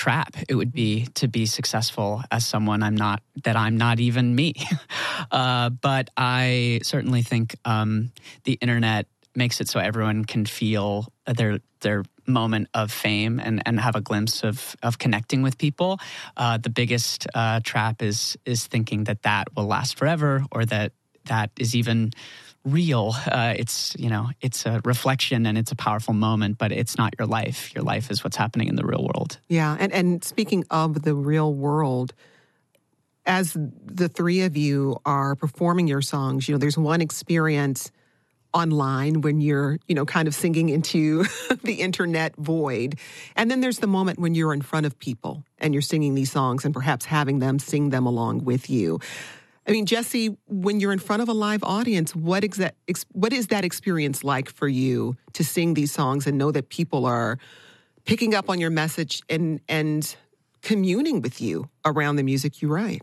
trap it would be to be successful as someone I'm not even me. But I certainly think the internet makes it so everyone can feel their moment of fame and have a glimpse of connecting with people. The biggest trap is thinking that will last forever, or that is even real. It's a reflection and it's a powerful moment, but it's not your life. Your life is what's happening in the real world. Yeah, and speaking of the real world, as the three of you are performing your songs, there's one experience online when you're, kind of singing into the internet void. And then there's the moment when you're in front of people and you're singing these songs and perhaps having them sing them along with you. I mean, Jesse, when you're in front of a live audience, what is that experience like for you to sing these songs and know that people are picking up on your message and communing with you around the music you write?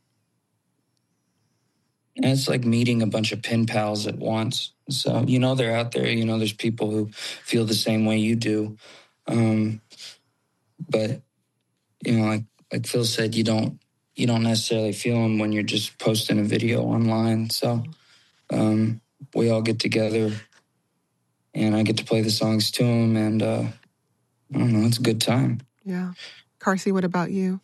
And it's like meeting a bunch of pen pals at once. So, they're out there, there's people who feel the same way you do. But, like Phil said, you don't necessarily feel them when you're just posting a video online. So we all get together and I get to play the songs to them. And I don't know, it's a good time. Yeah. Carsey, what about you?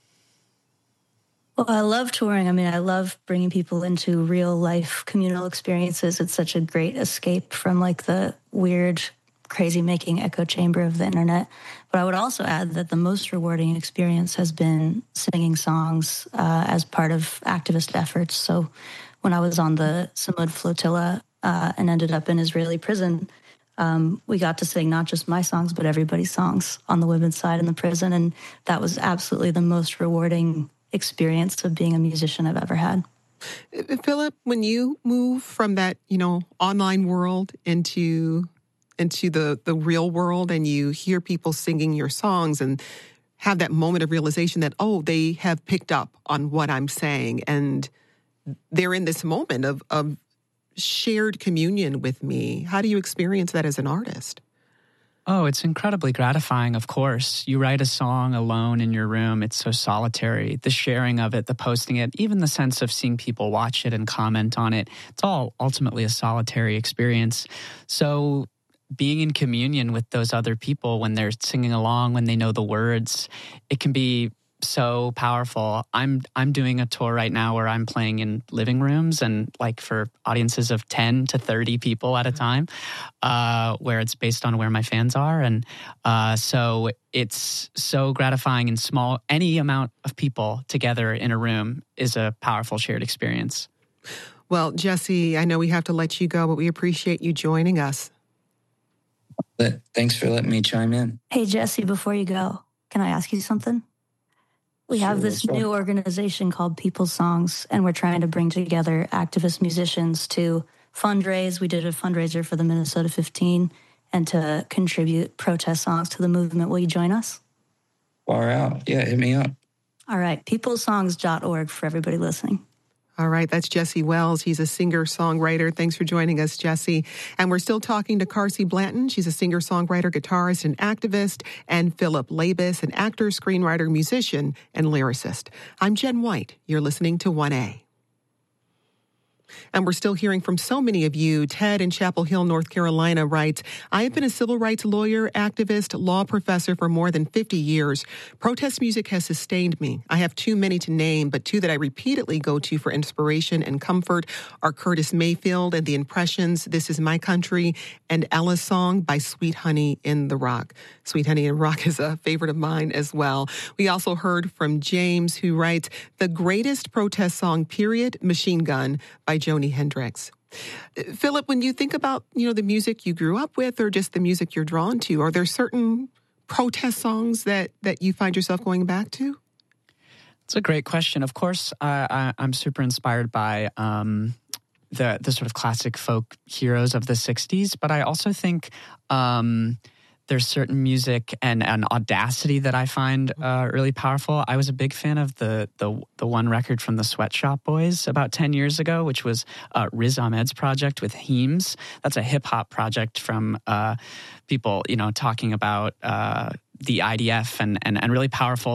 Well, I love touring. I mean, I love bringing people into real life communal experiences. It's such a great escape from like the weird, crazy making echo chamber of the internet. But I would also add that the most rewarding experience has been singing songs as part of activist efforts. So when I was on the Samud flotilla and ended up in Israeli prison, we got to sing not just my songs, but everybody's songs on the women's side in the prison. And that was absolutely the most rewarding experience of being a musician I've ever had. Philip, when you move from that, online world into the real world and you hear people singing your songs and have that moment of realization that, they have picked up on what I'm saying and they're in this moment of shared communion with me. How do you experience that as an artist? Oh, it's incredibly gratifying, of course. You write a song alone in your room. It's so solitary. The sharing of it, the posting it, even the sense of seeing people watch it and comment on it, it's all ultimately a solitary experience. So being in communion with those other people when they're singing along, when they know the words, it can be so powerful. I'm doing a tour right now where I'm playing in living rooms and like for audiences of 10 to 30 people at a time, where it's based on where my fans are. And so it's so gratifying and small. Any amount of people together in a room is a powerful shared experience. Well, Jesse, I know we have to let you go, but we appreciate you joining us. Thanks for letting me chime in. Hey, Jesse, before you go, can I ask you something? We have this new organization called People's Songs, and we're trying to bring together activist musicians to fundraise. We did a fundraiser for the Minnesota 15 and to contribute protest songs to the movement. Will you join us? Far out. Yeah, hit me up. All right, peoplesongs.org for everybody listening. All right, that's Jesse Wells. He's a singer-songwriter. Thanks for joining us, Jesse. And we're still talking to Carsey Blanton. She's a singer-songwriter, guitarist, and activist. And Philip Labus, an actor, screenwriter, musician, and lyricist. I'm Jen White. You're listening to 1A. And we're still hearing from so many of you. Ted in Chapel Hill, North Carolina writes, I have been a civil rights lawyer, activist, law professor for more than 50 years. Protest music has sustained me. I have too many to name, but two that I repeatedly go to for inspiration and comfort are Curtis Mayfield and the Impressions, This Is My Country, and Ella's Song by Sweet Honey in the Rock. Sweet Honey in the Rock is a favorite of mine as well. We also heard from James, who writes, the greatest protest song, period, Machine Gun by Joni Hendrix. Philip, when you think about, the music you grew up with or just the music you're drawn to, are there certain protest songs that you find yourself going back to? It's a great question. Of course, I'm super inspired by the sort of classic folk heroes of the 60s, but I also think there's certain music and an audacity that I find really powerful. I was a big fan of the one record from the Sweatshop Boys about 10 years ago, which was Riz Ahmed's project with Heems. That's a hip-hop project from people, talking about the IDF and really powerful